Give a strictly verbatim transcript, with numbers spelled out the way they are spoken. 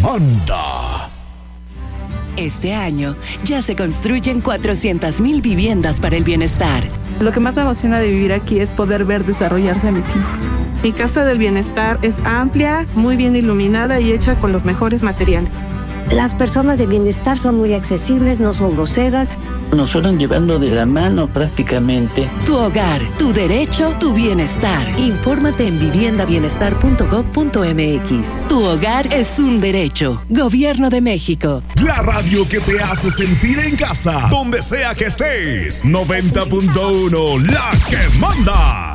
manda. Este año ya se construyen cuatrocientas mil viviendas para el bienestar. Lo que más me emociona de vivir aquí es poder ver desarrollarse a mis hijos. Mi casa del bienestar es amplia, muy bien iluminada y hecha con los mejores materiales. Las personas de bienestar son muy accesibles, no son groseras. Nos fueron llevando de la mano prácticamente. Tu hogar, tu derecho, tu bienestar. Infórmate en vivienda bienestar punto gob punto eme equis. Tu hogar es un derecho. Gobierno de México. La radio que te hace sentir en casa, donde sea que estés. noventa punto uno, la que manda.